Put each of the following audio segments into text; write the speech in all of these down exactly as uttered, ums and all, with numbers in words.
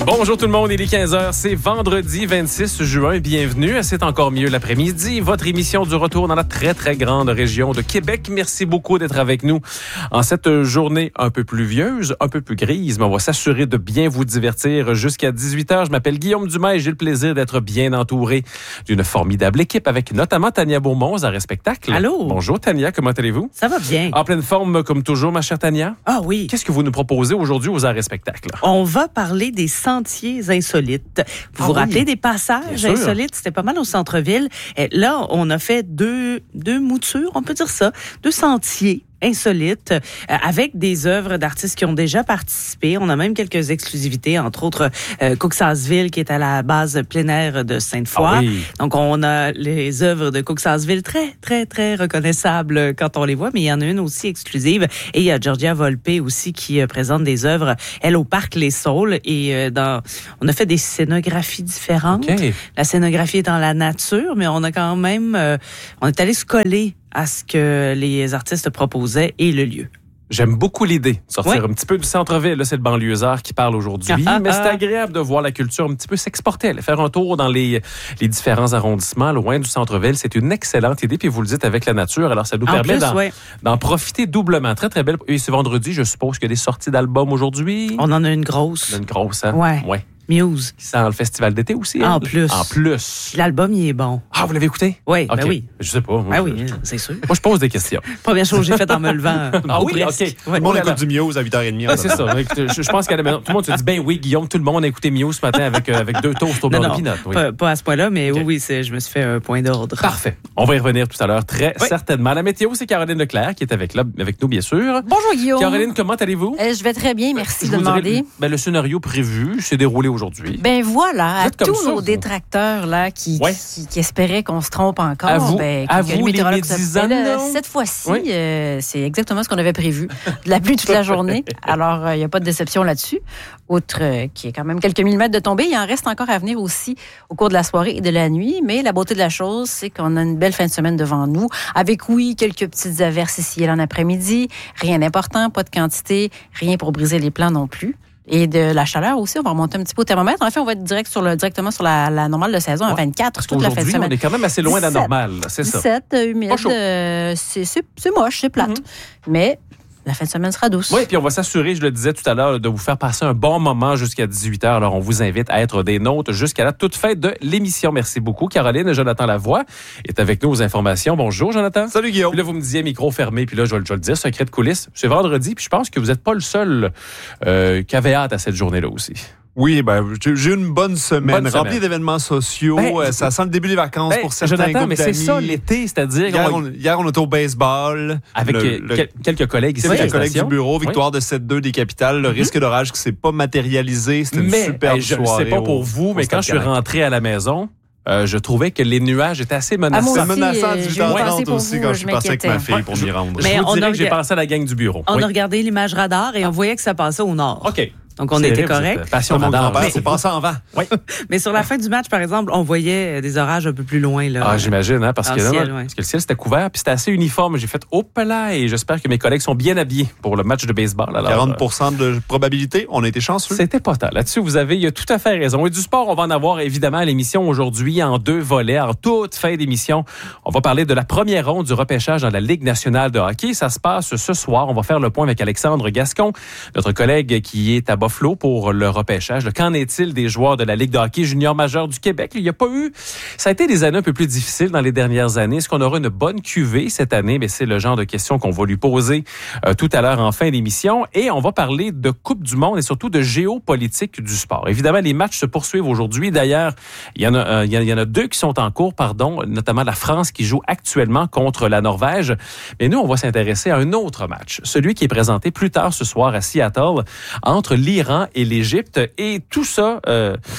Bonjour tout le monde, il est quinze heures, c'est vendredi vingt-six juin, bienvenue à C'est encore mieux l'après-midi, votre émission du retour dans la très très grande région de Québec. Merci beaucoup d'être avec nous en cette journée un peu pluvieuse, un peu plus grise, mais on va s'assurer de bien vous divertir jusqu'à dix-huit heures. Je m'appelle Guillaume Dumais et j'ai le plaisir d'être bien entouré d'une formidable équipe avec notamment Tania Beaumont aux Arrêts Spectacles. Allô? Bonjour Tania, comment allez-vous? Ça va bien. En pleine forme comme toujours, ma chère Tania? Ah oui. Qu'est-ce que vous nous proposez aujourd'hui aux Arrêts Spectacles? On va parler des sentiers insolites. Vous Ah vous oui. rappelez des passages insolites? C'était pas mal au centre-ville. Et là, on a fait deux, deux moutures, on peut dire ça, deux sentiers insolites, euh, avec des œuvres d'artistes qui ont déjà participé. On a même quelques exclusivités, entre autres euh, Cooksasville, qui est à la base plein air de Sainte-Foy. Ah oui. Donc, on a les œuvres de Cooksasville très, très, très reconnaissables quand on les voit, mais il y en a une aussi exclusive. Et il y a Georgia Volpe aussi qui euh, présente des œuvres, elle, au Parc Les Saules. Et euh, dans, on a fait des scénographies différentes. Okay. La scénographie est dans la nature, mais on a quand même, euh, on est allé se coller à ce que les artistes proposaient et le lieu. J'aime beaucoup l'idée de sortir Ouais. un petit peu du centre-ville. Là, c'est le banlieusard qui parle aujourd'hui. Ah, ah, mais c'est ah. agréable de voir la culture un petit peu s'exporter. Aller faire un tour dans les, les différents arrondissements, loin du centre-ville. C'est une excellente idée. Puis vous le dites avec la nature. Alors, ça nous En permet plus, d'en, ouais. d'en profiter doublement. Très, très belle. Et ce vendredi, je suppose qu'il y a des sorties d'albums aujourd'hui. On en a une grosse. On a une grosse, hein? Ouais. Ouais. Muse. Qui sent le festival d'été aussi. En elle? plus. En plus. L'album, il est bon. Ah, vous l'avez écouté? Oui, OK. ben oui. Je sais pas. Moi, Ben je, oui, c'est sûr. moi, je pose des questions. Première chose que j'ai faite en me levant. Ah ou oui? presque. OK. Ouais. Tout le monde Oh là là. écoute du Muse à huit heures trente. Ouais, c'est ça. Écoute, je, je pense qu'à la maison, tout le monde se dit, ben oui, Guillaume, tout le monde a écouté Mio ce matin avec, euh, avec deux toasts au Non, beurre non, de peanut. Oui. pas, pas à ce point-là, mais OK. oui, oui, c'est, je me suis fait un point d'ordre. Parfait. On va y revenir tout à l'heure, très Oui. certainement. La météo, c'est Caroline Leclerc qui est avec, là, avec nous, bien sûr. Bonjour Guillaume. Caroline, comment allez-vous? Euh, je vais très bien, merci Je de vous dirais, demander. ben, le scénario prévu s'est déroulé aujourd'hui. Ben voilà, Vous à êtes comme tous ça, nos vous. détracteurs là qui, Ouais. qui, qui espéraient qu'on se trompe encore. À vous- ben, à quelques vous, les météorologues se- médisants, Ben là, non? cette fois-ci, Oui. euh, c'est exactement ce qu'on avait prévu. De la pluie toute la journée. Alors, il n'y a pas de déception là-dessus. Outre euh, qu'il y a quand même quelques millimètres de tombée, il en reste encore à venir aussi au cours de la soirée et de la nuit. Mais la beauté de la chose, c'est qu'on a une belle fin de semaine devant nous. Avec, oui, quelques petites averses ici et là en après-midi. Rien d'important, pas de quantité, rien pour briser les plans non plus. Et de la chaleur aussi, on va remonter un petit peu au thermomètre. En fait, on va être direct sur le, directement sur la, la normale de saison à Ouais. vingt-quatre Parce toute la fin de qu'aujourd'hui, on semaine. est quand même assez loin de la dix-sept. normale. C'est ça. dix-sept, euh, humide, Pas chaud. euh, c'est, c'est, c'est moche, c'est plate. Mais la fin de semaine sera douce. Oui, puis on va s'assurer, je le disais tout à l'heure, de vous faire passer un bon moment jusqu'à dix-huit heures. Alors, on vous invite à être des nôtres jusqu'à la toute fin de l'émission. Merci beaucoup. Caroline, Jonathan Lavoie est avec nous aux informations. Bonjour, Jonathan. Salut Guillaume. Puis là, vous me disiez micro fermé, puis là, je vais, je vais le dire, secret de coulisses. C'est vendredi, puis je pense que vous n'êtes pas le seul euh, qui avait hâte à cette journée-là aussi. Oui, ben, j'ai j'ai eu une bonne semaine, Bonne remplie semaine. d'événements sociaux. Ben, Euh, ça sent le début des vacances Ben, pour certains Jonathan, groupes mais c'est d'amis. ça l'été, c'est-à-dire Hier, on- on, hier, on était au baseball. avec Le- euh, le- quel- quelques collègues ici à quelques la collègues station. du bureau, Oui. victoire de sept deux des capitales. Le risque d'orage qui s'est pas matérialisé. C'était une Mais superbe hey, je ne soirée. sais pas au- pour vous, au mais Stade quand je suis Canac. rentré à la maison, euh, je trouvais que les nuages étaient assez Ah, moi menaçants. Ça aussi, menaçait à euh, dix-huit j'ai eu heures pensé trente pour aussi vous, quand je je suis parti avec ma m'inquiétais. fille pour m'y rendre. Je Mais vous on dirais a que j'ai rega- pensé à la gang du bureau. On Oui. a regardé l'image radar et on voyait que ça passait au nord. OK. Donc, on C'est était vrai, vous correct. êtes Passion Mon radar. grand-père Mais- s'est passé en vent. Oui. Mais sur la fin du match, par exemple, on voyait des orages un peu plus loin. Là. Ah, j'imagine, hein, parce Dans que, le non, ciel, non, ouais. parce que le ciel c'était couvert, puis c'était assez uniforme. J'ai fait hop là, et j'espère que mes collègues sont bien habillés pour le match de baseball. Alors, quarante euh, pour cent de probabilité. On a été chanceux. C'était pas tant. Là-dessus, vous avez il y a tout à fait raison. Et du sport, on va en avoir évidemment à l'émission aujourd'hui en deux volets. En toute fin d'émission, on va parler de la première ronde du repêchage dans la Ligue nationale de hockey. Ça se passe ce soir. On va faire le point avec Alexandre Gascon, notre collègue qui est à Buffalo pour le repêchage. Le Qu'en est-il des joueurs de la Ligue de hockey junior majeur du Québec? Il n'y a pas eu... Ça a été des années un peu plus difficiles dans les dernières années. Est-ce qu'on aura une bonne cuvée cette année? Mais c'est le genre de questions qu'on va lui poser euh, tout à l'heure en fin d'émission. Et on va parler de Coupe du monde et surtout de géopolitique du sport. Évidemment, les matchs se poursuivent aujourd'hui. D'ailleurs, il y en a, euh, il y en a deux qui sont en cours, pardon, notamment la France qui joue actuellement contre la Norvège. Mais nous, on va s'intéresser à un autre match, celui qui est présenté plus tard ce soir à Seattle entre l'Iran et l'Égypte. Et tout ça... Euh,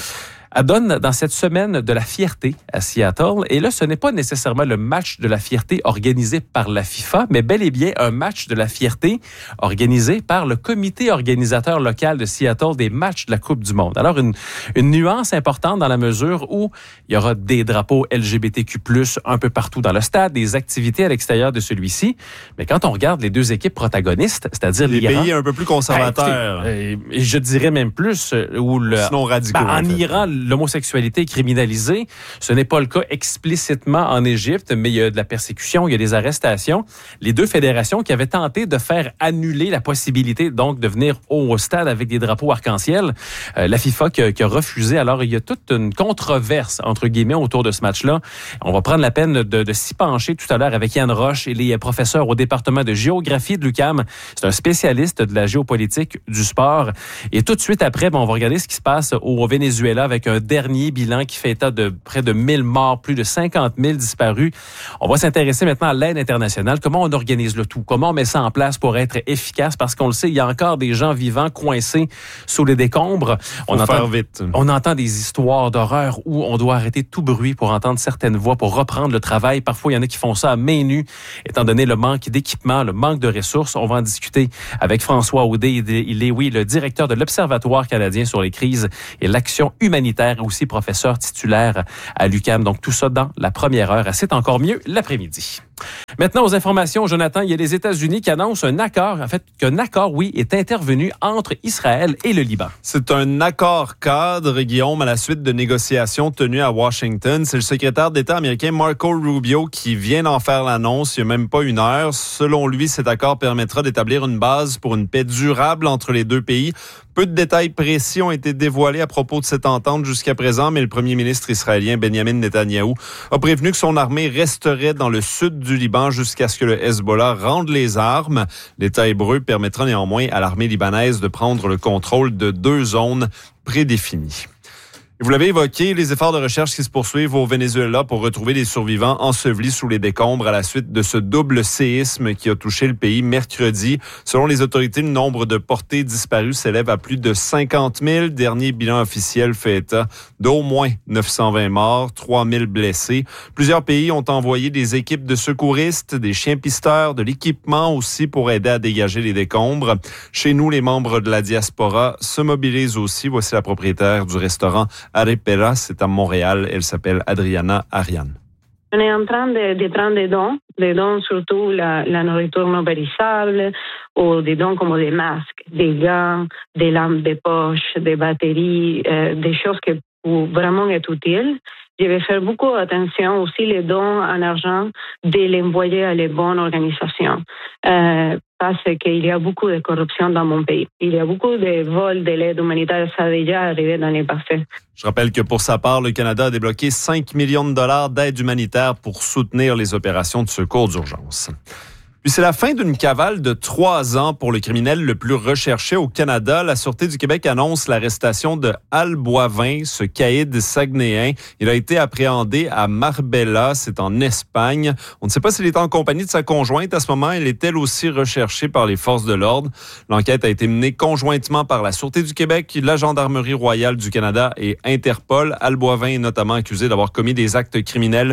Elle donne dans cette semaine de la fierté à Seattle. Et là, ce n'est pas nécessairement le match de la fierté organisé par la FIFA, mais bel et bien un match de la fierté organisé par le comité organisateur local de Seattle des matchs de la Coupe du Monde. Alors, une, une nuance importante dans la mesure où il y aura des drapeaux L G B T Q plus, un peu partout dans le stade, des activités à l'extérieur de celui-ci. Mais quand on regarde les deux équipes protagonistes, c'est-à-dire les l'Iran, pays un peu plus conservateurs, euh, et je dirais même plus, où le, sinon radicaux. Ben, en, en fait. Iran, l'homosexualité est criminalisée. Ce n'est pas le cas explicitement en Égypte, mais il y a de la persécution, il y a des arrestations. Les deux fédérations qui avaient tenté de faire annuler la possibilité donc de venir au stade avec des drapeaux arc-en-ciel, euh, la FIFA qui a, qui a refusé. Alors, il y a toute une controverse, entre guillemets, autour de ce match-là. On va prendre la peine de, de s'y pencher tout à l'heure avec Yann Roche. Il est professeur au département de géographie de l'U Q A M. C'est un spécialiste de la géopolitique du sport. Et tout de suite après, bon, on va regarder ce qui se passe au Venezuela avec un dernier bilan qui fait état de près de mille morts, plus de cinquante mille disparus. On va s'intéresser maintenant à l'aide internationale. Comment on organise le tout? Comment on met ça en place pour être efficace? Parce qu'on le sait, il y a encore des gens vivants coincés sous les décombres. On on, entend, entend, vite. on entend des histoires d'horreur où on doit arrêter tout bruit pour entendre certaines voix, pour reprendre le travail. Parfois, il y en a qui font ça à main nue, étant donné le manque d'équipement, le manque de ressources. On va en discuter avec François Audet. Il est, oui, le directeur de l'Observatoire canadien sur les crises et l'action humanitaire, aussi professeur titulaire à l'U Q A M. Donc, tout ça dans la première heure. C'est encore mieux l'après-midi. Maintenant, aux informations, Jonathan, il y a les États-Unis qui annoncent un accord, en fait, qu'un accord, oui, est intervenu entre Israël et le Liban. C'est un accord cadre, Guillaume, à la suite de négociations tenues à Washington. C'est le secrétaire d'État américain Marco Rubio qui vient d'en faire l'annonce il n'y a même pas une heure. Selon lui, cet accord permettra d'établir une base pour une paix durable entre les deux pays. Peu de détails précis ont été dévoilés à propos de cette entente jusqu'à présent, mais le premier ministre israélien Benjamin Netanyahou a prévenu que son armée resterait dans le sud du Liban jusqu'à ce que le Hezbollah rende les armes. L'État hébreu permettra néanmoins à l'armée libanaise de prendre le contrôle de deux zones prédéfinies. Vous l'avez évoqué, les efforts de recherche qui se poursuivent au Venezuela pour retrouver les survivants ensevelis sous les décombres à la suite de ce double séisme qui a touché le pays mercredi. Selon les autorités, le nombre de portés disparus s'élève à plus de cinquante mille. Dernier bilan officiel fait état d'au moins neuf cent vingt morts, trois mille blessés. Plusieurs pays ont envoyé des équipes de secouristes, des chiens pisteurs, de l'équipement aussi pour aider à dégager les décombres. Chez nous, les membres de la diaspora se mobilisent aussi. Voici la propriétaire du restaurant Arepera, c'est à Montréal. Elle s'appelle Adriana Ariane. On est en train de, de prendre des dons, des dons surtout la, la nourriture non périssable, ou des dons comme des masques, des gants, des lampes de poche, des batteries, euh, des choses qui peuvent vraiment être utiles. Je vais faire beaucoup attention aussi les dons en argent de les envoyer à les bonnes organisations. Euh, parce qu'il y a beaucoup de corruption dans mon pays. Il y a beaucoup de vols de l'aide humanitaire. Ça a déjà arrivé dans les passés. Je rappelle que pour sa part, le Canada a débloqué cinq millions de dollars d'aide humanitaire pour soutenir les opérations de secours d'urgence. Puis c'est la fin d'une cavale de trois ans pour le criminel le plus recherché au Canada. La Sûreté du Québec annonce l'arrestation de Al Boivin, ce caïd saguenéen. Il a été appréhendé à Marbella, c'est en Espagne. On ne sait pas s'il était en compagnie de sa conjointe à ce moment. Elle est elle aussi recherchée par les forces de l'ordre. L'enquête a été menée conjointement par la Sûreté du Québec, la Gendarmerie royale du Canada et Interpol. Al Boivin est notamment accusé d'avoir commis des actes criminels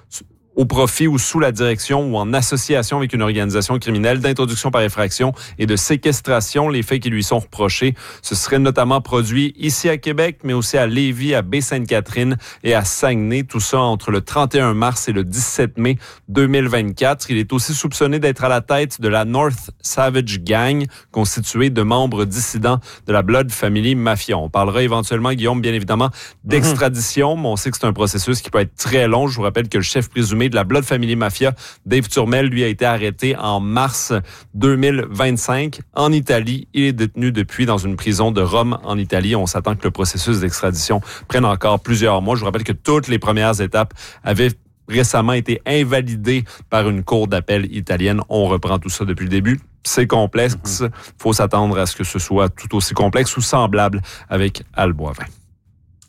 au profit ou sous la direction ou en association avec une organisation criminelle, d'introduction par effraction et de séquestration. Les faits qui lui sont reprochés, ce serait notamment produit ici à Québec, mais aussi à Lévis, à Baie-Sainte-Catherine et à Saguenay. Tout ça entre le trente et un mars et le dix-sept mai deux mille vingt-quatre. Il est aussi soupçonné d'être à la tête de la North Savage Gang, constituée de membres dissidents de la Blood Family Mafia. On parlera éventuellement, Guillaume, bien évidemment, d'extradition, mais on sait que c'est un processus qui peut être très long. Je vous rappelle que le chef présumé de la Blood Family Mafia, Dave Turmel, lui a été arrêté en mars deux mille vingt-cinq en Italie. Il est détenu depuis dans une prison de Rome en Italie. On s'attend que le processus d'extradition prenne encore plusieurs mois. Je vous rappelle que toutes les premières étapes avaient récemment été invalidées par une cour d'appel italienne. On reprend tout ça depuis le début. C'est complexe. Il faut s'attendre à ce que ce soit tout aussi complexe ou semblable avec Al Boivin.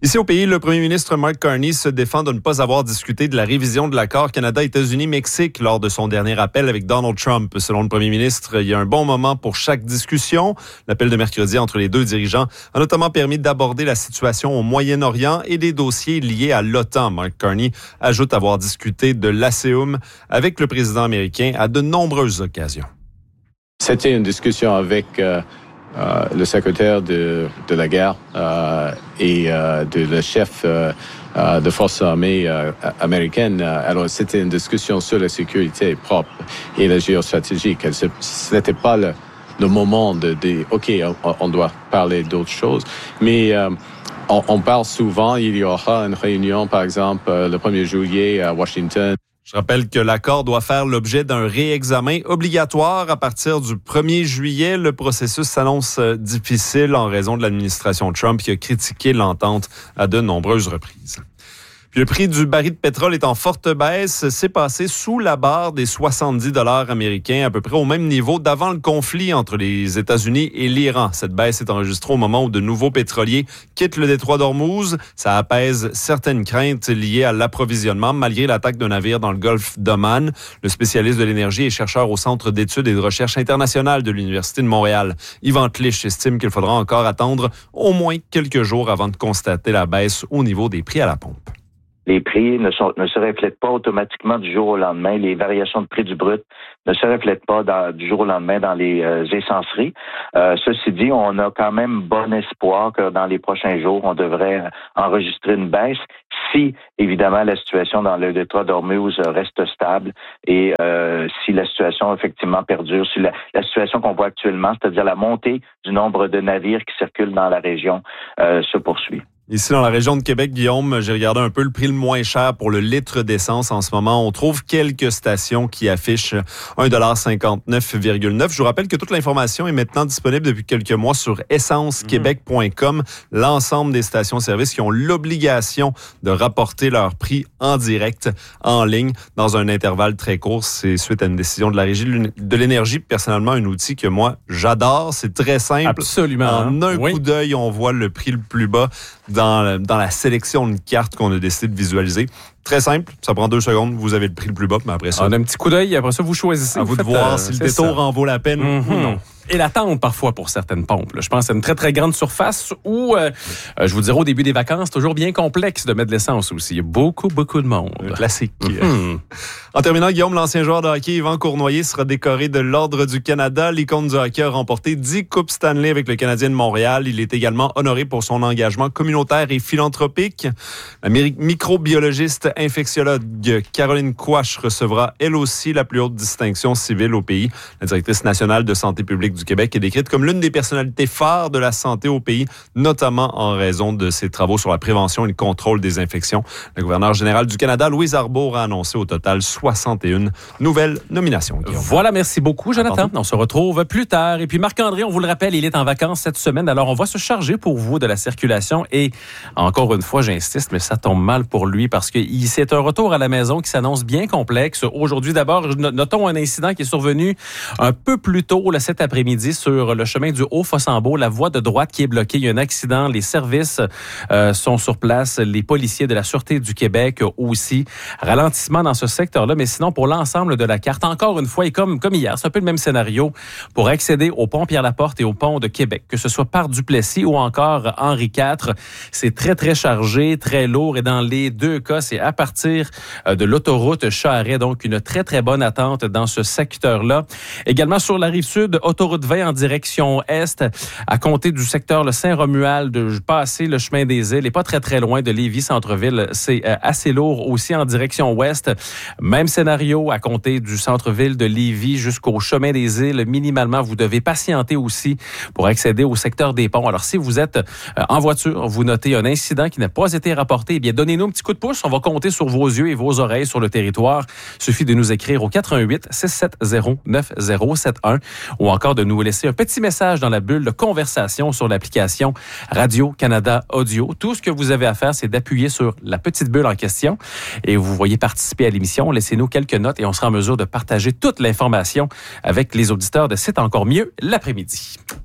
Ici au pays, le premier ministre Mark Carney se défend de ne pas avoir discuté de la révision de l'accord Canada-États-Unis-Mexique lors de son dernier appel avec Donald Trump. Selon le premier ministre, il y a un bon moment pour chaque discussion. L'appel de mercredi entre les deux dirigeants a notamment permis d'aborder la situation au Moyen-Orient et des dossiers liés à l'OTAN. Mark Carney ajoute avoir discuté de l'ASEUM avec le président américain à de nombreuses occasions. C'était une discussion avec euh, euh, le secrétaire de, de la guerre euh, et euh, de, le chef euh, euh, de forces armées euh, américaines. Alors, c'était une discussion sur la sécurité propre et la géostratégie. Ce n'était pas le, le moment de dire, OK, on, on doit parler d'autres choses. Mais euh, on, on parle souvent, il y aura une réunion, par exemple, le premier juillet à Washington. Je rappelle que l'accord doit faire l'objet d'un réexamen obligatoire à partir du premier juillet. Le processus s'annonce difficile en raison de l'administration Trump qui a critiqué l'entente à de nombreuses reprises. Puis le prix du baril de pétrole est en forte baisse. C'est passé sous la barre des soixante-dix dollars américains, à peu près au même niveau d'avant le conflit entre les États-Unis et l'Iran. Cette baisse est enregistrée au moment où de nouveaux pétroliers quittent le détroit d'Ormuz. Ça apaise certaines craintes liées à l'approvisionnement, malgré l'attaque d'un navire dans le golfe d'Oman. Le spécialiste de l'énergie et chercheur au Centre d'études et de recherche internationale de l'Université de Montréal, Yvan Tlich, estime qu'il faudra encore attendre au moins quelques jours avant de constater la baisse au niveau des prix à la pompe. Les prix ne, sont, ne se reflètent pas automatiquement du jour au lendemain. Les variations de prix du brut ne se reflètent pas dans, du jour au lendemain dans les euh, essenceries. Euh, ceci dit, on a quand même bon espoir que dans les prochains jours, on devrait enregistrer une baisse si, évidemment, la situation dans le détroit d'Ormuz reste stable et euh, si la situation effectivement perdure, si la, la situation qu'on voit actuellement, c'est-à-dire la montée du nombre de navires qui circulent dans la région, euh, se poursuit. Ici, dans la région de Québec, Guillaume, j'ai regardé un peu le prix le moins cher pour le litre d'essence en ce moment. On trouve quelques stations qui affichent un dollar cinquante-neuf virgule neuf. Je vous rappelle que toute l'information est maintenant disponible depuis quelques mois sur essence québec point com. L'ensemble des stations-service qui ont l'obligation de rapporter leur prix en direct, en ligne, dans un intervalle très court. C'est suite à une décision de la Régie de l'énergie. Personnellement, un outil que moi, j'adore. C'est très simple. Absolument. En un oui. coup d'œil, on voit le prix le plus bas dans, dans la sélection de cartes qu'on a décidé de visualiser. Très simple, ça prend deux secondes, vous avez le prix le plus bas, mais après ça... On a un petit coup d'œil, après ça, vous choisissez. À vous, vous de faites, voir euh, si le détour ça. en vaut la peine mm-hmm. ou non. Et l'attente parfois pour certaines pompes. Là. Je pense à une très, très grande surface où, euh, euh, je vous dirais, au début des vacances, c'est toujours bien complexe de mettre de l'essence aussi. Il y a beaucoup, beaucoup de monde. Un classique. Mm-hmm. En terminant, Guillaume, l'ancien joueur de hockey Yvan Cournoyer sera décoré de l'Ordre du Canada. L'icône du hockey a remporté dix Coupes Stanley avec le Canadien de Montréal. Il est également honoré pour son engagement communautaire et philanthropique. La microbiologiste infectiologue Caroline Quach recevra elle aussi la plus haute distinction civile au pays. La directrice nationale de santé publique du Québec est décrite comme l'une des personnalités phares de la santé au pays, notamment en raison de ses travaux sur la prévention et le contrôle des infections. Le gouverneur général du Canada, Louise Arbour, a annoncé au total soixante et une nouvelles nominations. Guillaume. Voilà, merci beaucoup, Jonathan. On se retrouve plus tard. Et puis Marc-André, on vous le rappelle, il est en vacances cette semaine, alors on va se charger pour vous de la circulation. Et encore une fois, j'insiste, mais ça tombe mal pour lui parce que c'est un retour à la maison qui s'annonce bien complexe. Aujourd'hui, d'abord, notons un incident qui est survenu un peu plus tôt là, cet après-midi sur le chemin du Haut-Fossambeau, la voie de droite qui est bloquée. Il y a un accident. Les services euh, sont sur place. Les policiers de la Sûreté du Québec aussi. Ralentissement dans ce secteur-là, mais sinon, pour l'ensemble de la carte, encore une fois, et comme, comme hier, c'est un peu le même scénario pour accéder au pont Pierre-Laporte et au pont de Québec, que ce soit par Duplessis ou encore Henri quatre. C'est très, très chargé, très lourd, et dans les deux cas, c'est à partir de l'autoroute Charest, donc une très, très bonne attente dans ce secteur-là. Également sur la rive sud, autoroute vingt en direction est, à compter du secteur le Saint-Romuald, de passer le chemin des îles, et pas très, très loin de Lévis, centre-ville. C'est assez lourd aussi en direction ouest. Même scénario à compter du centre-ville de Lévis jusqu'au chemin des îles. Minimalement, vous devez patienter aussi pour accéder au secteur des ponts. Alors, si vous êtes en voiture, vous notez un incident qui n'a pas été rapporté, eh bien, donnez-nous un petit coup de pouce. On va compter sur vos yeux et vos oreilles sur le territoire. Il suffit de nous écrire au quatre un huit, six sept zéro, neuf zéro sept un ou encore de nous laisser un petit message dans la bulle de conversation sur l'application Radio-Canada Audio. Tout ce que vous avez à faire, c'est d'appuyer sur la petite bulle en question et vous voyez participer à l'émission. Laissez-nous quelques notes et on sera en mesure de partager toute l'information avec les auditeurs de C'est encore mieux l'après-midi.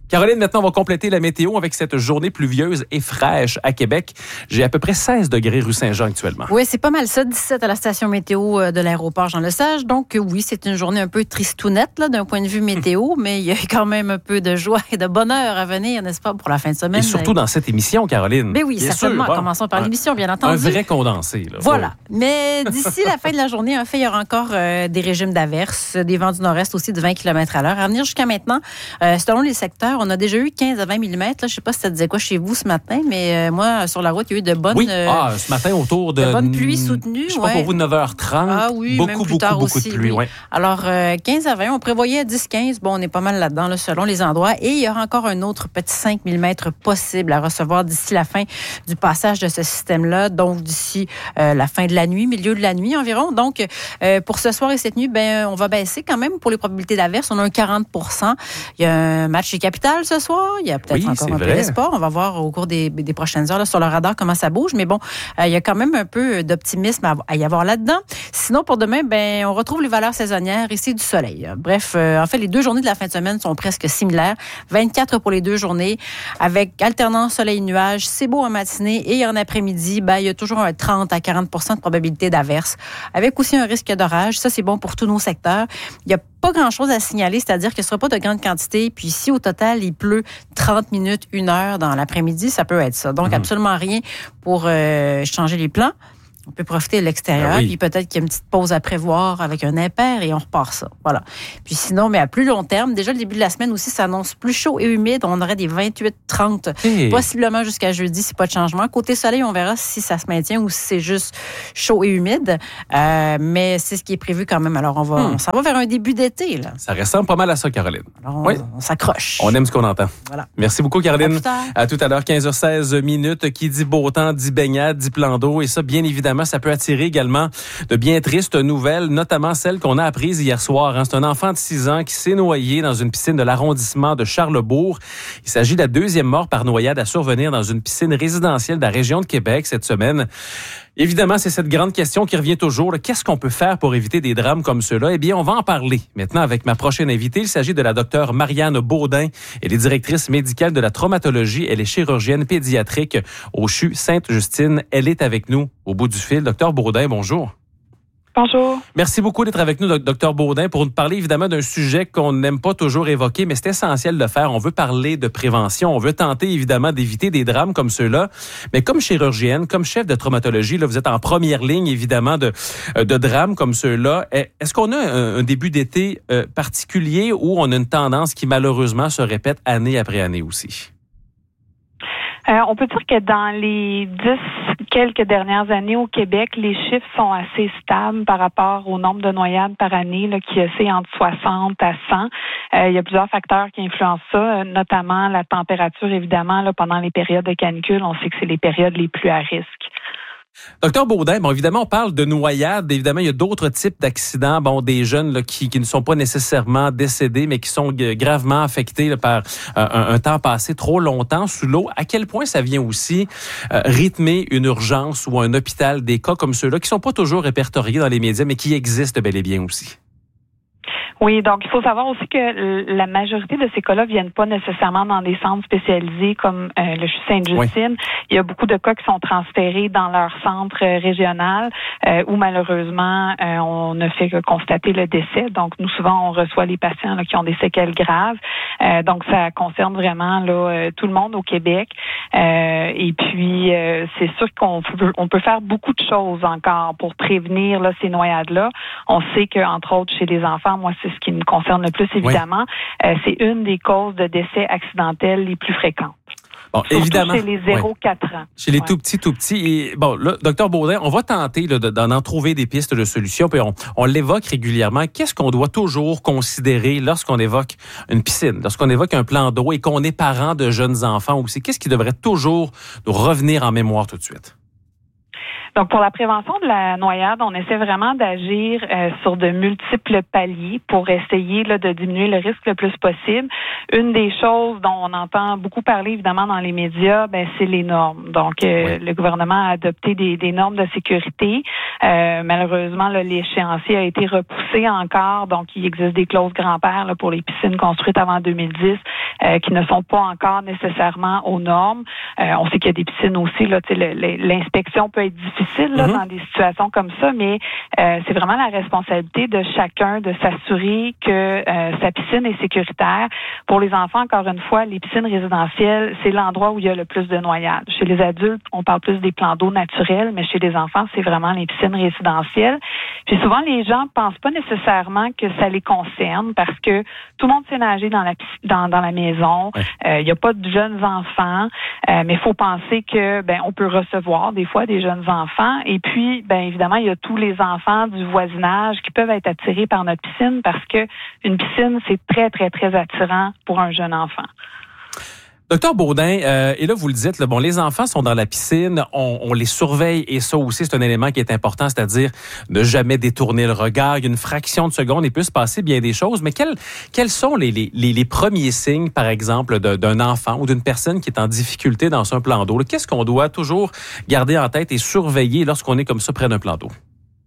Caroline, maintenant, on va compléter la météo avec cette journée pluvieuse et fraîche à Québec. J'ai à peu près seize degrés rue Saint-Jean actuellement. Oui, c'est pas mal ça. dix-sept à la station météo de l'aéroport Jean-Lesage. Donc, oui, c'est une journée un peu tristounette là, d'un point de vue météo, mais il y a quand même un peu de joie et de bonheur à venir, n'est-ce pas, pour la fin de semaine. Et surtout dans cette émission, Caroline. Mais oui, bien certainement. Sûr, Commençons par un, l'émission, bien entendu. Un vrai condensé. Là. Voilà. Oui. Mais d'ici la fin de la journée, en fait, il y aura encore euh, des régimes d'averses, des vents du nord-est aussi de vingt kilomètres à l'heure. À venir jusqu'à maintenant, euh, selon les secteurs, on a déjà eu quinze à vingt millimètres. Là, je ne sais pas si ça disait quoi chez vous ce matin, mais euh, moi, sur la route, il y a eu de bonnes... Oui, euh, ah, ce matin, autour de... de bonnes pluies soutenues. Je sais ouais. pas, pour vous, neuf heures trente. Ah oui, beaucoup, même plus beaucoup, tard beaucoup aussi, de pluie. oui. Ouais. Alors, euh, quinze à vingt, on prévoyait dix quinze. Bon, on est pas mal là-dedans, là, selon les endroits. Et il y aura encore un autre petit cinq millimètres possible à recevoir d'ici la fin du passage de ce système-là. Donc, d'ici euh, la fin de la nuit, milieu de la nuit environ. Donc, euh, pour ce soir et cette nuit, ben, on va baisser quand même pour les probabilités d'averse. On a un quarante pour cent. Il y a un match chez Capital ce soir. Il y a peut-être oui, encore un vrai. peu d'espoir. On va voir au cours des, des prochaines heures là, sur le radar comment ça bouge. Mais bon, euh, il y a quand même un peu d'optimisme à, à y avoir là-dedans. Sinon, pour demain, ben, on retrouve les valeurs saisonnières et c'est du soleil. Bref, euh, en fait, les deux journées de la fin de semaine sont presque similaires. vingt-quatre pour les deux journées avec alternance soleil-nuage. C'est beau en matinée et en après-midi, ben, il y a toujours un trente à quarante pour cent de probabilité d'averse avec aussi un risque d'orage. Ça, c'est bon pour tous nos secteurs. Il y a pas grand-chose à signaler, c'est-à-dire que ce ne sera pas de grande quantité. Puis si au total, il pleut trente minutes, une heure dans l'après-midi, ça peut être ça. Donc, mmh. absolument rien pour euh, changer les plans. On peut profiter de l'extérieur, ben oui. Puis peut-être qu'il y a une petite pause à prévoir avec un impair et on repart ça. Voilà. Puis sinon, mais à plus long terme, déjà le début de la semaine aussi s'annonce plus chaud et humide. On aurait des vingt-huit trente, hey. Possiblement jusqu'à jeudi si pas de changement. Côté soleil, on verra si ça se maintient ou si c'est juste chaud et humide. Euh, mais c'est ce qui est prévu quand même. Alors, on va, hmm. on s'en va vers un début d'été, là. Ça ressemble pas mal à ça, Caroline. Alors, on, oui. on s'accroche. On aime ce qu'on entend. Voilà. Merci beaucoup, Caroline. À, à tout à l'heure, quinze heures seize minutes. Qui dit beau temps, dit baignade, dit plan d'eau. Et ça, bien évidemment, ça peut attirer également de bien tristes nouvelles, notamment celle qu'on a apprise hier soir. Hein. C'est un enfant de six ans qui s'est noyé dans une piscine de l'arrondissement de Charlesbourg. Il s'agit de la deuxième mort par noyade à survenir dans une piscine résidentielle de la région de Québec cette semaine. Évidemment, c'est cette grande question qui revient toujours. Qu'est-ce qu'on peut faire pour éviter des drames comme ceux-là? Eh bien, on va en parler maintenant avec ma prochaine invitée. Il s'agit de la docteure Marianne Baudin. Elle est directrice médicale de la traumatologie. Elle est chirurgienne pédiatrique au C H U Sainte-Justine. Elle est avec nous au bout du fil. Docteur Baudin, bonjour. Bonjour. Merci beaucoup d'être avec nous, docteur Baudin, pour nous parler évidemment d'un sujet qu'on n'aime pas toujours évoquer, mais c'est essentiel de le faire. On veut parler de prévention. On veut tenter évidemment d'éviter des drames comme ceux-là. Mais comme chirurgienne, comme chef de traumatologie, là, vous êtes en première ligne évidemment de, de drames comme ceux-là. Est-ce qu'on a un, un début d'été euh, particulier où on a une tendance qui malheureusement se répète année après année aussi? Euh, on peut dire que dans les dix quelques dernières années au Québec, les chiffres sont assez stables par rapport au nombre de noyades par année là, qui oscille entre soixante à cent. Euh, il y a plusieurs facteurs qui influencent ça, notamment la température, évidemment. Là, pendant les périodes de canicule, on sait que c'est les périodes les plus à risque. Docteur Baudin, bon, évidemment, on parle de noyades. Évidemment, il y a d'autres types d'accidents. Bon, des jeunes là, qui, qui ne sont pas nécessairement décédés, mais qui sont gravement affectés là, par euh, un, un temps passé trop longtemps sous l'eau. À quel point ça vient aussi euh, rythmer une urgence ou un hôpital, des cas comme ceux-là, qui sont pas toujours répertoriés dans les médias, mais qui existent bel et bien aussi? Oui, donc il faut savoir aussi que la majorité de ces cas-là viennent pas nécessairement dans des centres spécialisés comme euh, le C H U Sainte-Justine. Oui. Il y a beaucoup de cas qui sont transférés dans leur centre régional euh, où malheureusement euh, on ne fait que constater le décès. Donc nous souvent on reçoit les patients là, qui ont des séquelles graves. Euh, donc ça concerne vraiment là euh, tout le monde au Québec. Euh, et puis euh, c'est sûr qu'on peut, on peut faire beaucoup de choses encore pour prévenir là, ces noyades-là. On sait que entre autres chez les enfants, moi c'est ce qui me concerne le plus, évidemment. Oui. Euh, c'est une des causes de décès accidentels les plus fréquentes. Bon, surtout évidemment. Chez les zéro à quatre ans. Chez les ouais. tout petits, tout petits. Et bon, là, docteur Baudin, on va tenter là, d'en en trouver des pistes de solutions. Puis on, on l'évoque régulièrement. Qu'est-ce qu'on doit toujours considérer lorsqu'on évoque une piscine, lorsqu'on évoque un plan d'eau et qu'on est parent de jeunes enfants aussi? Qu'est-ce qui devrait toujours nous revenir en mémoire tout de suite? Donc, pour la prévention de la noyade, on essaie vraiment d'agir euh, sur de multiples paliers pour essayer là, de diminuer le risque le plus possible. Une des choses dont on entend beaucoup parler, évidemment, dans les médias, ben, c'est les normes. Donc, euh, oui. le gouvernement a adopté des, des normes de sécurité. Euh, malheureusement, là, l'échéancier a été repoussé encore, donc il existe des clauses grand-père là, pour les piscines construites avant deux mille dix euh, qui ne sont pas encore nécessairement aux normes. Euh, on sait qu'il y a des piscines aussi, là, tu sais, le, le, l'inspection peut être difficile là, mm-hmm. dans des situations comme ça, mais euh, c'est vraiment la responsabilité de chacun de s'assurer que euh, sa piscine est sécuritaire. Pour les enfants, encore une fois, les piscines résidentielles, c'est l'endroit où il y a le plus de noyades. Chez les adultes, on parle plus des plans d'eau naturels, mais chez les enfants, c'est vraiment les piscines résidentielles. Puis souvent, les gens pensent pas nécessairement que ça les concerne parce que tout le monde sait nager dans la dans, dans la maison. Il ouais. n'y euh, a pas de jeunes enfants, euh, mais il faut penser que ben on peut recevoir des fois des jeunes enfants. Et puis, ben évidemment, il y a tous les enfants du voisinage qui peuvent être attirés par notre piscine parce que une piscine, c'est très, très, très attirant pour un jeune enfant. Docteur Baudin, euh, et là, vous le dites, là, bon, les enfants sont dans la piscine, on, on les surveille, et ça aussi, c'est un élément qui est important, c'est-à-dire ne jamais détourner le regard. Il y a une fraction de seconde, il peut se passer bien des choses, mais quels, quels sont les, les, les premiers signes, par exemple, de, d'un enfant ou d'une personne qui est en difficulté dans un plan d'eau? Là, qu'est-ce qu'on doit toujours garder en tête et surveiller lorsqu'on est comme ça près d'un plan d'eau?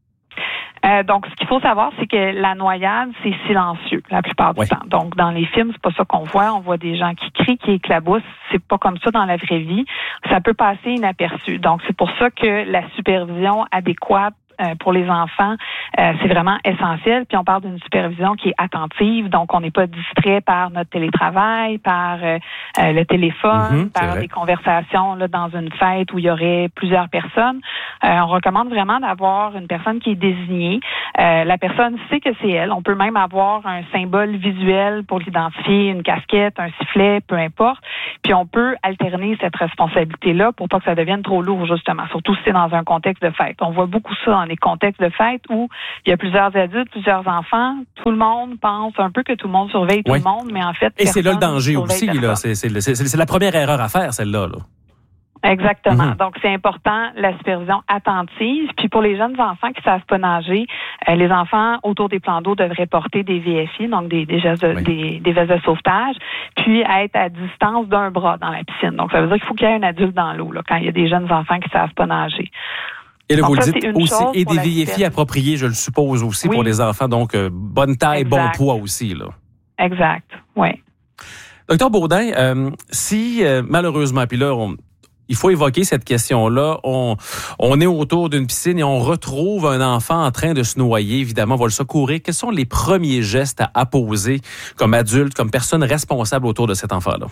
Euh, donc, ce qu'il faut savoir, c'est que la noyade, c'est silencieux la plupart du oui. temps. Donc, dans les films, c'est pas ça qu'on voit. On voit des gens qui crient, qui éclaboussent. C'est pas comme ça dans la vraie vie. Ça peut passer inaperçu. Donc, c'est pour ça que la supervision adéquate pour les enfants, euh, c'est vraiment essentiel. Puis on parle d'une supervision qui est attentive, donc on n'est pas distrait par notre télétravail, par euh, le téléphone, mm-hmm, par des conversations là, dans une fête où il y aurait plusieurs personnes. Euh, on recommande vraiment d'avoir une personne qui est désignée. Euh, la personne sait que c'est elle. On peut même avoir un symbole visuel pour l'identifier, une casquette, un sifflet, peu importe. Puis on peut alterner cette responsabilité-là pour pas que ça devienne trop lourd, justement, surtout si c'est dans un contexte de fête. On voit beaucoup ça dans les contextes de fête où il y a plusieurs adultes, plusieurs enfants, tout le monde pense un peu que tout le monde surveille tout oui. le monde, mais en fait, et c'est là le danger aussi, là. C'est, c'est, c'est, c'est la première erreur à faire, celle-là, là. Exactement. Mm-hmm. Donc, c'est important, la supervision attentive. Puis, pour les jeunes enfants qui savent pas nager, euh, les enfants autour des plans d'eau devraient porter des V F I, donc des, des, gestes de, oui. des, des vestes de sauvetage, puis être à distance d'un bras dans la piscine. Donc, ça veut dire qu'il faut qu'il y ait un adulte dans l'eau, là, quand il y a des jeunes enfants qui savent pas nager. Et là, donc, vous ça, le dites aussi, et des V F I appropriés, je le suppose aussi, oui. pour les enfants. Donc, euh, bonne taille, exact. Bon poids aussi, là. Exact, oui. Docteur Baudin, euh, si, euh, malheureusement, puis là, on, il faut évoquer cette question-là. On, on est autour d'une piscine et on retrouve un enfant en train de se noyer. Évidemment, on va le secourir. Quels sont les premiers gestes à apposer comme adulte, comme personne responsable autour de cet enfant-là?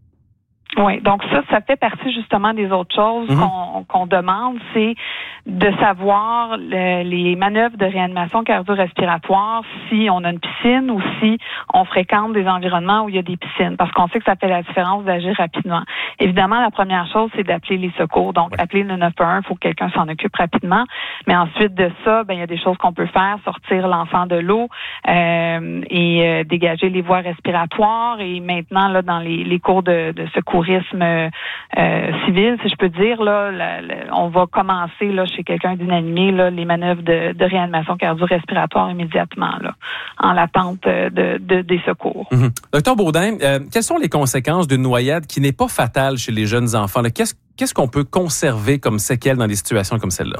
Oui, donc ça, ça fait partie justement des autres choses mm-hmm. qu'on, qu'on demande, c'est de savoir le, les manœuvres de réanimation cardio-respiratoire si on a une piscine ou si on fréquente des environnements où il y a des piscines, parce qu'on sait que ça fait la différence d'agir rapidement. Évidemment, la première chose, c'est d'appeler les secours. Donc, ouais. appeler le neuf un un, il faut que quelqu'un s'en occupe rapidement. Mais ensuite de ça, ben il y a des choses qu'on peut faire, sortir l'enfant de l'eau euh, et euh, dégager les voies respiratoires. Et maintenant, là, dans les, les cours de, de secourisme euh, civil, si je peux dire, là, la, la, on va commencer là chez quelqu'un d'inanimé là, les manœuvres de, de réanimation cardio-respiratoire immédiatement, là, en l'attente de, de, des secours. Mm-hmm. Docteur Baudin, euh, quelles sont les conséquences d'une noyade qui n'est pas fatale chez les jeunes enfants? Là? Qu'est-ce, qu'est-ce qu'on peut conserver comme séquelles dans des situations comme celle-là?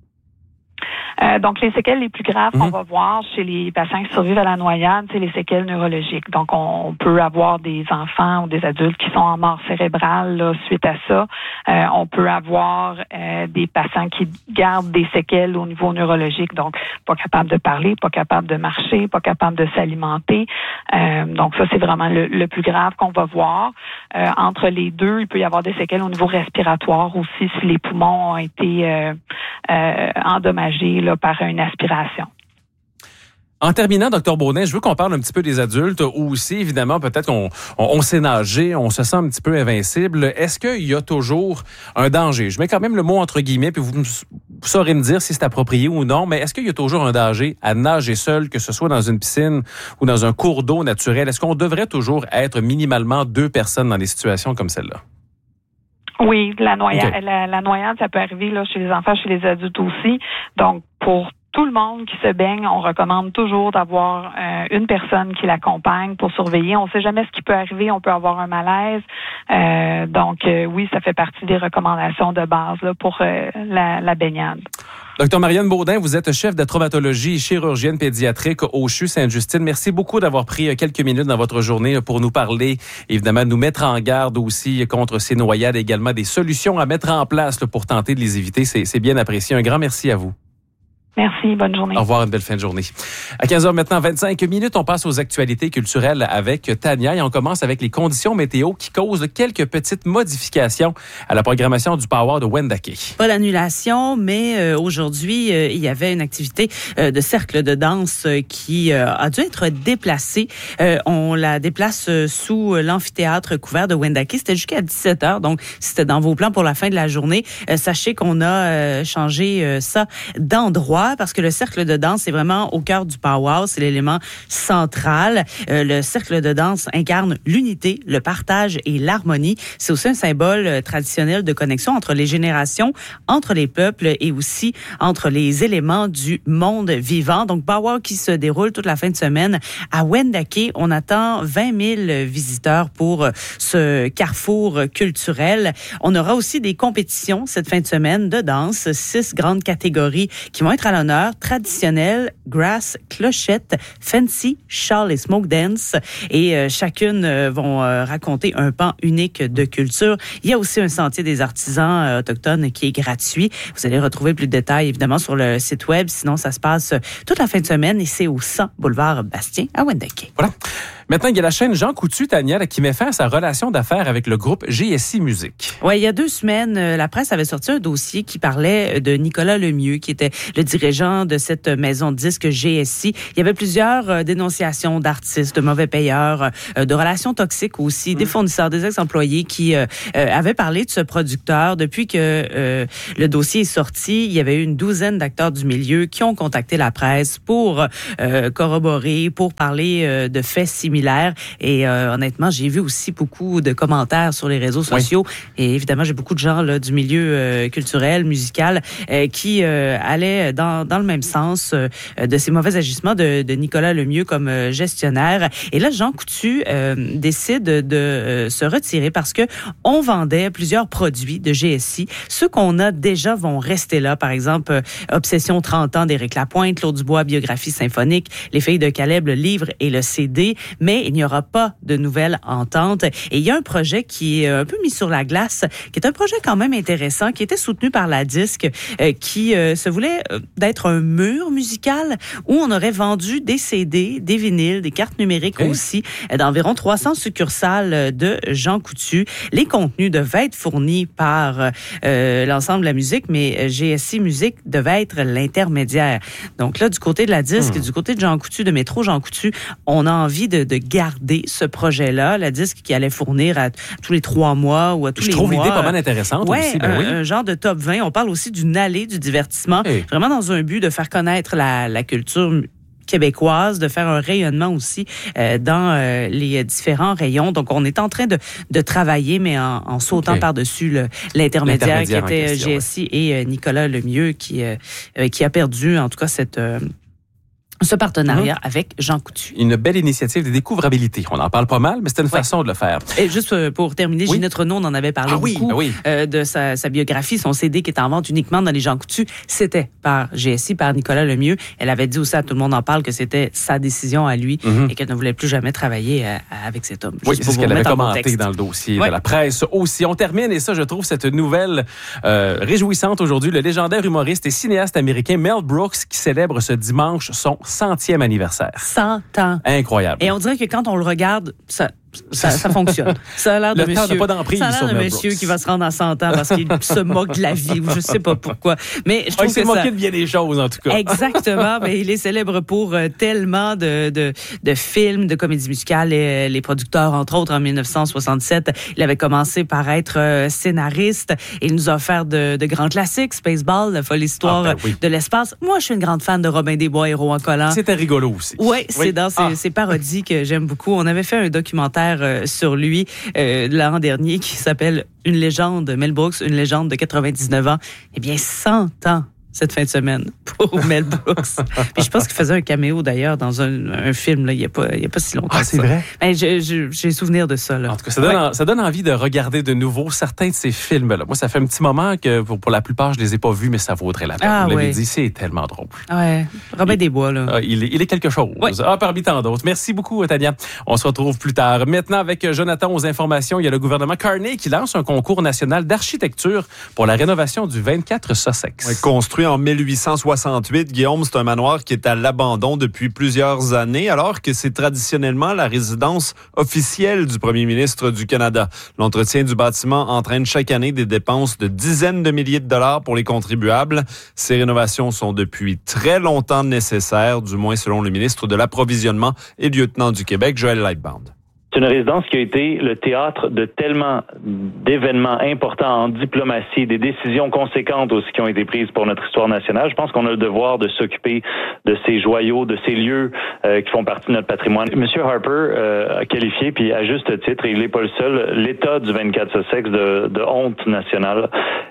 Euh, donc, les séquelles les plus graves mmh. qu'on va voir chez les patients qui survivent à la noyade, c'est les séquelles neurologiques. Donc, on, on peut avoir des enfants ou des adultes qui sont en mort cérébrale là, suite à ça. Euh, on peut avoir euh, des patients qui gardent des séquelles au niveau neurologique, donc pas capable de parler, pas capable de marcher, pas capable de s'alimenter. Euh, donc, ça, c'est vraiment le, le plus grave qu'on va voir. Euh, entre les deux, il peut y avoir des séquelles au niveau respiratoire aussi si les poumons ont été euh, euh, endommagés là, par une aspiration. En terminant, docteur Baudin, je veux qu'on parle un petit peu des adultes où aussi, évidemment, peut-être qu'on on, on sait nager, on se sent un petit peu invincible. Est-ce qu'il y a toujours un danger? Je mets quand même le mot entre guillemets, puis vous, vous saurez me dire si c'est approprié ou non, mais est-ce qu'il y a toujours un danger à nager seul, que ce soit dans une piscine ou dans un cours d'eau naturel? Est-ce qu'on devrait toujours être minimalement deux personnes dans des situations comme celle-là? Oui, la noyade, okay. la, la noyade, ça peut arriver là, chez les enfants, chez les adultes aussi. Donc, pour tout le monde qui se baigne, on recommande toujours d'avoir euh, une personne qui l'accompagne pour surveiller. On ne sait jamais ce qui peut arriver, on peut avoir un malaise. Euh, donc, euh, oui, ça fait partie des recommandations de base là, pour euh, la, la baignade. Docteur Marianne Baudin, vous êtes chef de traumatologie et chirurgienne pédiatrique au C H U Sainte-Justine. Merci beaucoup d'avoir pris quelques minutes dans votre journée pour nous parler, évidemment, nous mettre en garde aussi contre ces noyades, également des solutions à mettre en place là, pour tenter de les éviter. C'est, c'est bien apprécié. Un grand merci à vous. Merci, bonne journée. Au revoir, une belle fin de journée. À quinze heures maintenant, vingt-cinq minutes, on passe aux actualités culturelles avec Tania et on commence avec les conditions météo qui causent quelques petites modifications à la programmation du Power de Wendake. Pas d'annulation, mais euh, aujourd'hui, euh, il y avait une activité euh, de cercle de danse euh, qui euh, a dû être déplacée. Euh, on la déplace euh, sous l'amphithéâtre couvert de Wendake. C'était jusqu'à dix-sept heures, donc c'était dans vos plans pour la fin de la journée. Euh, sachez qu'on a euh, changé euh, ça d'endroit parce que le cercle de danse est vraiment au cœur du powwow, c'est l'élément central. Euh, le cercle de danse incarne l'unité, le partage et l'harmonie. C'est aussi un symbole euh, traditionnel de connexion entre les générations, entre les peuples et aussi entre les éléments du monde vivant. Donc, powwow qui se déroule toute la fin de semaine à Wendake. On attend vingt mille visiteurs pour euh, ce carrefour culturel. On aura aussi des compétitions cette fin de semaine de danse, six grandes catégories qui vont être à l'honneur, traditionnel, grass, clochette, fancy, châle et smoke dance. Et euh, chacune euh, vont euh, raconter un pan unique de culture. Il y a aussi un sentier des artisans euh, autochtones qui est gratuit. Vous allez retrouver plus de détails, évidemment, sur le site web. Sinon, ça se passe toute la fin de semaine et c'est au cent boulevard Bastien à Wendake. Voilà. Maintenant, il y a la chaîne Jean Coutu, Tania, qui met fin à sa relation d'affaires avec le groupe G S I Musique. Oui, il y a deux semaines, la presse avait sorti un dossier qui parlait de Nicolas Lemieux, qui était le dirigeant de cette maison de disques G S I. Il y avait plusieurs dénonciations d'artistes, de mauvais payeurs, de relations toxiques aussi, mmh. des fournisseurs, des ex-employés qui euh, avaient parlé de ce producteur. Depuis que euh, le dossier est sorti, il y avait eu une douzaine d'acteurs du milieu qui ont contacté la presse pour euh, corroborer, pour parler euh, de faits similaires. Et euh, honnêtement, j'ai vu aussi beaucoup de commentaires sur les réseaux sociaux. Oui. Et évidemment, j'ai beaucoup de gens là, du milieu euh, culturel, musical, euh, qui euh, allaient dans, dans le même sens euh, de ces mauvais agissements de, de Nicolas Lemieux comme euh, gestionnaire. Et là, Jean Coutu euh, décide de, de euh, se retirer parce que on vendait plusieurs produits de G S I. Ceux qu'on a déjà vont rester là. Par exemple, euh, Obsession trente ans d'Éric Lapointe, Claude Dubois, Biographie symphonique, Les Filles de Caleb, le livre et le C D. Mais il n'y aura pas de nouvelle entente. Et il y a un projet qui est un peu mis sur la glace, qui est un projet quand même intéressant, qui était soutenu par la Disque, euh, qui euh, se voulait euh, d'être un mur musical où on aurait vendu des C D, des vinyles, des cartes numériques hey. aussi, euh, d'environ trois cents succursales de Jean Coutu. Les contenus devaient être fournis par euh, l'ensemble de la musique, mais G S I Musique devait être l'intermédiaire. Donc là, du côté de la Disque, mmh. du côté de Jean Coutu, de Métro Jean Coutu, on a envie de, de garder ce projet-là, la Disque qui allait fournir à tous les trois mois ou à tous Je les mois. Je trouve l'idée pas mal intéressante ouais, aussi. Ben un, oui. un genre de top vingt. On parle aussi d'une allée du divertissement, hey. vraiment dans un but de faire connaître la, la culture québécoise, de faire un rayonnement aussi euh, dans euh, les différents rayons. Donc, on est en train de, de travailler, mais en, en sautant okay. par-dessus le, l'intermédiaire, l'intermédiaire qui était question, G S I ouais. et euh, Nicolas Lemieux qui, euh, euh, qui a perdu, en tout cas, cette... Euh, ce partenariat mmh. avec Jean Coutu. Une belle initiative de découvrabilité. On en parle pas mal, mais c'était une ouais. façon de le faire. Et juste pour terminer, oui. Ginette Renaud, on en avait parlé ah oui, beaucoup ben oui. euh, de sa, sa biographie, son C D qui est en vente uniquement dans les Jean Coutu. C'était par G S I, par Nicolas Lemieux. Elle avait dit aussi à Tout le monde en parle que c'était sa décision à lui mmh. et qu'elle ne voulait plus jamais travailler euh, avec cet homme. Oui, c'est ce qu'elle avait commenté dans le dossier ouais. de la presse aussi. On termine, et ça, je trouve cette nouvelle euh, réjouissante aujourd'hui. Le légendaire humoriste et cinéaste américain Mel Brooks qui célèbre ce dimanche son centième anniversaire. cent ans. Incroyable. Et on dirait que quand on le regarde, ça... Ça, ça fonctionne. Ça a l'air de le monsieur. Temps n'a pas d'emprise ça a l'air de monsieur Brooks. Qui va se rendre à cent ans parce qu'il se moque de la vie ou je sais pas pourquoi. Mais je trouve il s'est que moqué ça... de bien des choses en tout cas. Exactement. Mais il est célèbre pour euh, tellement de, de de films, de comédies musicales. Les, les producteurs, entre autres, en dix-neuf cent soixante-sept, il avait commencé par être euh, scénariste. Il nous a offert de, de grands classiques, Spaceball, La folle histoire ah, ben oui. de l'espace. Moi, je suis une grande fan de Robin des Bois, Héros en collant. C'était rigolo aussi. Ouais, oui, c'est dans ces, ah. ces parodies que j'aime beaucoup. On avait fait un documentaire euh, sur lui. lui euh, l'an dernier qui s'appelle Une légende, Mel Brooks, une légende de quatre-vingt-dix-neuf ans. Eh bien, cent ans cette fin de semaine pour Mel Brooks. Puis je pense qu'il faisait un caméo d'ailleurs dans un, un film là, il n'y a, a pas si longtemps. Ah, c'est ça. Vrai? Ben, je, je, j'ai souvenir de ça. Là. En tout cas, ça donne, ouais. ça donne envie de regarder de nouveau certains de ces films-là. Moi, ça fait un petit moment que pour, pour la plupart, je les ai pas vus, mais ça vaudrait la peine. Ah, Vous l'avez ouais. dit, c'est tellement drôle. Ouais. Robin des Bois, là. Ah, il, est, il est quelque chose. Ouais. Ah, parmi tant d'autres. Merci beaucoup, Tania. On se retrouve plus tard. Maintenant, avec Jonathan aux informations, il y a le gouvernement Carney qui lance un concours national d'architecture pour la rénovation du vingt-quatre Sussex. Ouais, construit en mille huit cent soixante-huit, Guillaume, c'est un manoir qui est à l'abandon depuis plusieurs années, alors que c'est traditionnellement la résidence officielle du premier ministre du Canada. L'entretien du bâtiment entraîne chaque année des dépenses de dizaines de milliers de dollars pour les contribuables. Ces rénovations sont depuis très longtemps nécessaires, du moins selon le ministre de l'Approvisionnement et lieutenant du Québec, Joël Lightbound. C'est une résidence qui a été le théâtre de tellement d'événements importants en diplomatie, des décisions conséquentes aussi qui ont été prises pour notre histoire nationale. Je pense qu'on a le devoir de s'occuper de ces joyaux, de ces lieux euh, qui font partie de notre patrimoine. Monsieur Harper euh, a qualifié, puis à juste titre, et il n'est pas le seul, l'état du vingt-quatre Sussex de, de honte nationale.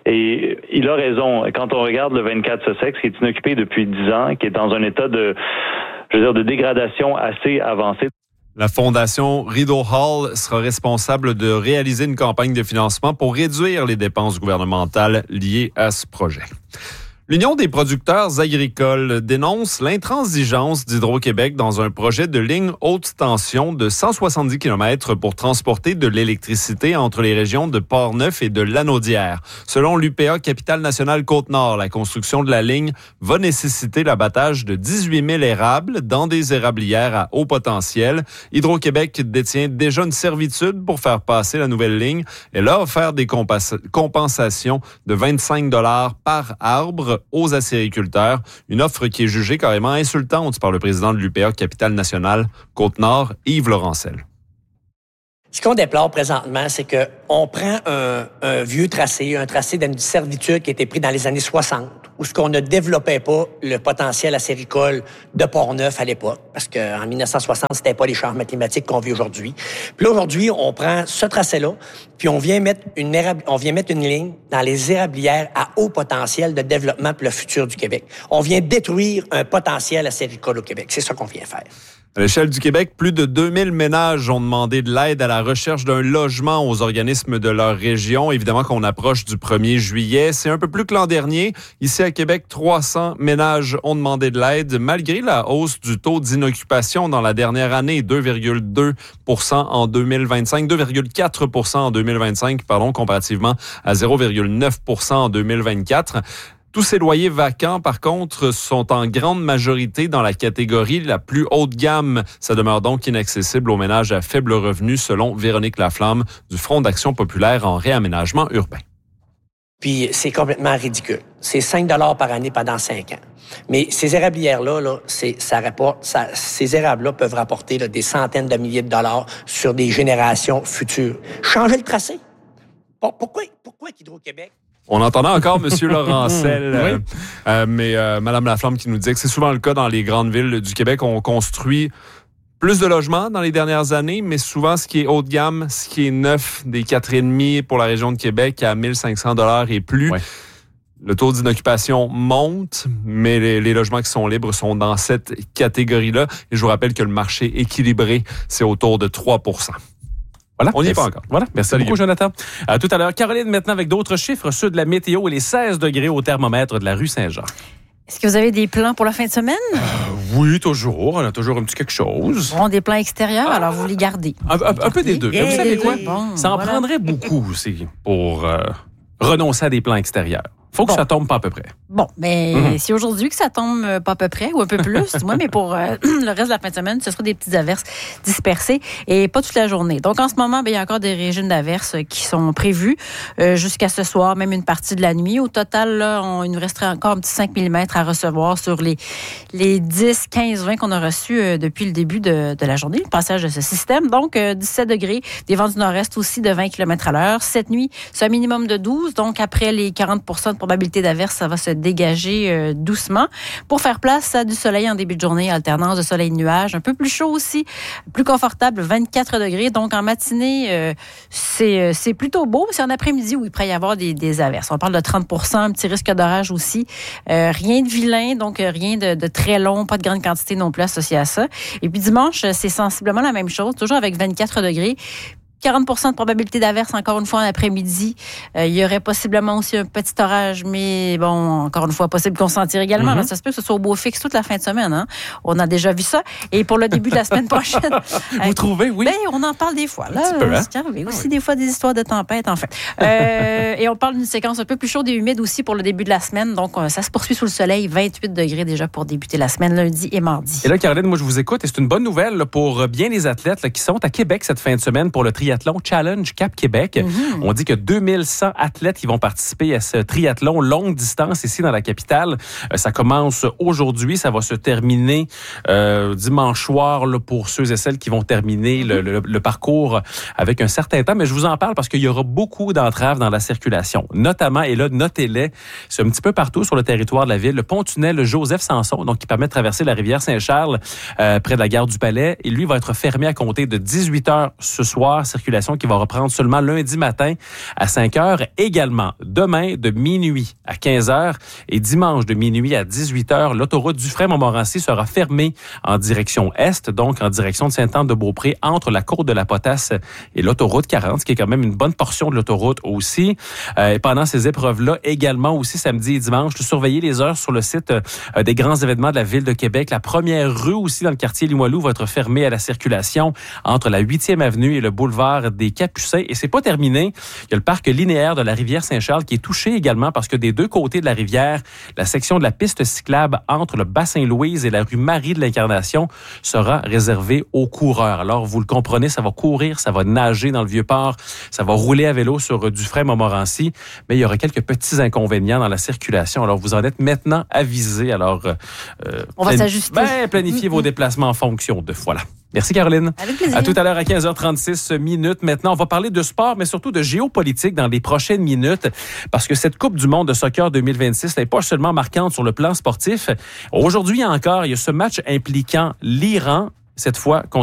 Et il a raison. Quand on regarde le vingt-quatre Sussex, qui est inoccupé depuis dix ans, qui est dans un état de, je veux dire, de dégradation assez avancé. La Fondation Rideau Hall sera responsable de réaliser une campagne de financement pour réduire les dépenses gouvernementales liées à ce projet. L'Union des producteurs agricoles dénonce l'intransigeance d'Hydro-Québec dans un projet de ligne haute tension de cent soixante-dix kilomètres pour transporter de l'électricité entre les régions de Portneuf et de Lanaudière. Selon l'U P A Capitale Nationale Côte-Nord, la construction de la ligne va nécessiter l'abattage de dix-huit mille érables dans des érablières à haut potentiel. Hydro-Québec détient déjà une servitude pour faire passer la nouvelle ligne. Elle a offert des compas- compensations de vingt-cinq dollars par arbre aux acériculteurs, une offre qui est jugée carrément insultante par le président de l'U P A Capitale Nationale Côte-Nord, Yves Laurencel. Ce qu'on déplore présentement, c'est qu'on prend un, un vieux tracé, un tracé d'une servitude qui a été pris dans les années soixante, où ce qu'on ne développait pas le potentiel acéricole de Portneuf à l'époque, parce qu'en dix-neuf cent soixante, c'était pas les changements climatiques qu'on vit aujourd'hui. Puis là, aujourd'hui, on prend ce tracé-là, puis on vient mettre une érab... on vient mettre une ligne dans les érablières à haut potentiel de développement pour le futur du Québec. On vient détruire un potentiel acéricole au Québec. C'est ça qu'on vient faire. À l'échelle du Québec, plus de deux mille ménages ont demandé de l'aide à la recherche d'un logement aux organismes de leur région. Évidemment qu'on approche du premier juillet. C'est un peu plus que l'an dernier. Ici à Québec, trois cents ménages ont demandé de l'aide malgré la hausse du taux d'inoccupation dans la dernière année, deux virgule deux pour cent en deux mille vingt-cinq, deux virgule quatre pour cent en deux mille vingt-cinq, pardon, comparativement à zéro virgule neuf pour cent en deux mille vingt-quatre. Tous ces loyers vacants, par contre, sont en grande majorité dans la catégorie la plus haut de gamme. Ça demeure donc inaccessible aux ménages à faible revenu, selon Véronique Laflamme du Front d'action populaire en réaménagement urbain. Puis c'est complètement ridicule. C'est cinq dollars par année pendant cinq ans. Mais ces érablières-là, là, c'est, ça rapporte, ça, ces érables-là peuvent rapporter là, des centaines de milliers de dollars sur des générations futures. Changer le tracé. Pourquoi, pourquoi qu'Hydro-Québec... On entendait encore M. Laurencel, euh, oui. euh, mais euh, Mme Laflamme qui nous disait que c'est souvent le cas dans les grandes villes du Québec. On construit plus de logements dans les dernières années, mais souvent ce qui est haut de gamme, ce qui est neuf, des quatre virgule cinq pour la région de Québec à mille cinq cents dollars et plus. Ouais. Le taux d'inoccupation monte, mais les, les logements qui sont libres sont dans cette catégorie-là. Et je vous rappelle que le marché équilibré, c'est autour de trois pour cent. Voilà, on n'y est pas encore. Voilà, merci Salut beaucoup, Jonathan. À tout à l'heure. Caroline, maintenant, avec d'autres chiffres, ceux de la météo et les seize degrés au thermomètre de la rue Saint-Jean. Est-ce que vous avez des plans pour la fin de semaine? Euh, oui, toujours. On a toujours un petit quelque chose. Bon, des plans extérieurs, ah. alors vous les gardez. Un, un, un peu des deux. Et vous savez quoi? Bon, ça en voilà. prendrait beaucoup aussi pour euh, renoncer à des plans extérieurs. Faut que bon. ça tombe pas à peu près. Bon, mais mmh. c'est aujourd'hui que ça tombe pas à peu près, ou un peu plus, du moins, mais pour euh, le reste de la fin de semaine, ce sera des petites averses dispersées et pas toute la journée. Donc, en ce moment, bien, il y a encore des régimes d'averses qui sont prévus euh, jusqu'à ce soir, même une partie de la nuit. Au total, là, on, il nous resterait encore un petit cinq millimètres à recevoir sur les, les dix, quinze, vingt qu'on a reçus euh, depuis le début de, de la journée, le passage de ce système. Donc, euh, dix-sept degrés, des vents du nord-est aussi de vingt kilomètres à l'heure. Cette nuit, c'est un minimum de douze, donc après les quarante pour cent de probabilité d'averse, ça va se dégager euh, doucement pour faire place à du soleil en début de journée, alternance de soleil et de nuages. Un peu plus chaud aussi, plus confortable, vingt-quatre degrés. Donc, en matinée, euh, c'est, c'est plutôt beau. C'est en après-midi où il pourrait y avoir des, des averses. On parle de trente pour cent, un petit risque d'orage aussi. Euh, rien de vilain, donc rien de, de très long, pas de grande quantité non plus associée à ça. Et puis dimanche, c'est sensiblement la même chose, toujours avec vingt-quatre degrés. quarante pour cent de probabilité d'averse, encore une fois, en après-midi. Euh, il y aurait possiblement aussi un petit orage, mais bon, encore une fois, possible qu'on s'en tire également. Mm-hmm. Là, ça se peut que ce soit au beau fixe toute la fin de semaine. Hein? On a déjà vu ça. Et pour le début de la semaine prochaine... Vous euh, trouvez, oui? Ben, on en parle des fois. Là, un petit peu, hein? C'est arrivé aussi, des fois, des histoires de tempête, en fait. Euh, et on parle d'une séquence un peu plus chaude et humide aussi pour le début de la semaine. Donc, ça se poursuit sous le soleil. vingt-huit degrés déjà pour débuter la semaine, lundi et mardi. Et là, Caroline, moi, je vous écoute et c'est une bonne nouvelle là, pour bien les athlètes là, qui sont à Québec cette fin de semaine pour le triathlon Challenge Cap Québec. Mm-hmm. On dit que deux mille cent athlètes qui vont participer à ce triathlon longue distance ici dans la capitale. Euh, ça commence aujourd'hui, ça va se terminer euh, dimanche soir là, pour ceux et celles qui vont terminer mm-hmm. le, le, le parcours avec un certain temps. Mais je vous en parle parce qu'il y aura beaucoup d'entraves dans la circulation. Notamment, et là, notez-les, c'est un petit peu partout sur le territoire de la ville, le pont-tunnel Joseph-Sanson, donc qui permet de traverser la rivière Saint-Charles euh, près de la gare du Palais. Et lui va être fermé à compter de dix-huit heures ce soir. Circulation qui va reprendre seulement lundi matin à cinq heures. Également, demain de minuit à quinze heures et dimanche de minuit à dix-huit heures, l'autoroute Dufresne-Montmorency sera fermée en direction est, donc en direction de Sainte-Anne-de-Beaupré, entre la Côte de la Potasse et l'autoroute quarante, ce qui est quand même une bonne portion de l'autoroute aussi. Euh, et pendant ces épreuves-là, également aussi samedi et dimanche, surveillez les heures sur le site euh, des grands événements de la Ville de Québec. La première rue aussi dans le quartier Limoilou va être fermée à la circulation entre la huitième avenue et le boulevard des Capucins. Et c'est pas terminé. Il y a le parc linéaire de la rivière Saint-Charles qui est touché également parce que des deux côtés de la rivière, la section de la piste cyclable entre le bassin Louise et la rue Marie de l'Incarnation sera réservée aux coureurs. Alors, vous le comprenez, ça va courir, ça va nager dans le Vieux-Port, ça va rouler à vélo sur Dufresne-Montmorency, mais il y aura quelques petits inconvénients dans la circulation. Alors, vous en êtes maintenant avisés. Alors, euh, on va s'ajuster. Ben, planifiez mm-hmm. vos déplacements en fonction de... Voilà. Merci, Caroline. Avec plaisir. À tout à l'heure à quinze heures trente-six minutes. Maintenant, on va parler de sport, mais surtout de géopolitique dans les prochaines minutes, parce que cette Coupe du monde de soccer deux mille vingt-six n'est pas seulement marquante sur le plan sportif. Aujourd'hui encore, il y a ce match impliquant l'Iran, cette fois contre